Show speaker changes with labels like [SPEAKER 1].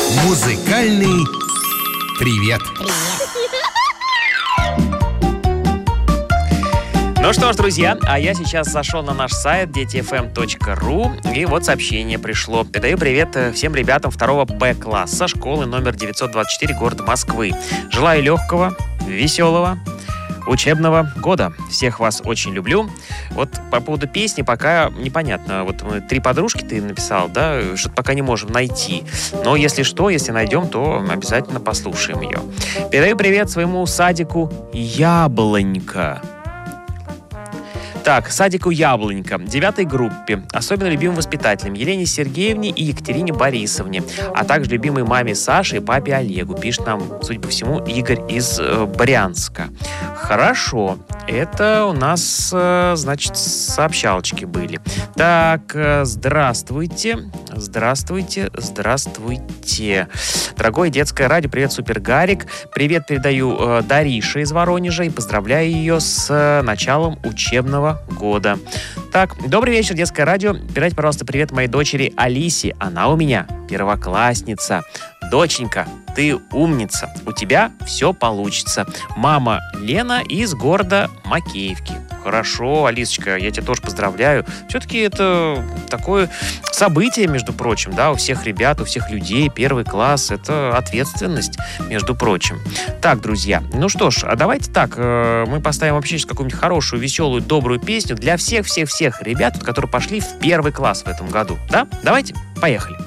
[SPEAKER 1] Музыкальный привет.
[SPEAKER 2] Ну что ж, друзья, а я сейчас зашел на наш сайт детифм.ру, и вот сообщение пришло. Передаю привет всем ребятам 2 Б-класса школы номер 924 города Москвы. Желаю легкого, веселого учебного года. Всех вас очень люблю. Вот по поводу песни пока непонятно. Вот мы 3 подружки ты написал, да? Что-то пока не можем найти. Но если что, если найдем, то обязательно послушаем ее. Передаю привет своему садику Яблонька. Так, садику Яблонька, 9 группе, особенно любимым воспитателям Елене Сергеевне и Екатерине Борисовне, а также любимой маме Саше и папе Олегу, пишет нам, судя по всему, Игорь из Брянска. Хорошо, это у нас, значит, сообщалочки были. Так, здравствуйте, здравствуйте, здравствуйте. Дорогое детское радио, привет, Супер Гарик. Привет передаю Дарише из Воронежа и поздравляю ее с началом учебного года. Так, добрый вечер, детское радио. Передайте, пожалуйста, привет моей дочери Алисе. Она у меня первоклассница. Доченька, ты умница. У тебя все получится. Мама Лена из города Макеевки. Хорошо, Алисочка, я тебя тоже поздравляю. Все-таки это такое событие, между прочим, да, у всех ребят, у всех людей. 1 класс — это ответственность, между прочим. Так, друзья, ну что ж, а давайте так, мы поставим вообще сейчас какую-нибудь хорошую, веселую, добрую песню для всех-всех-всех ребят, которые пошли в 1 класс в этом году. Да? Давайте, поехали.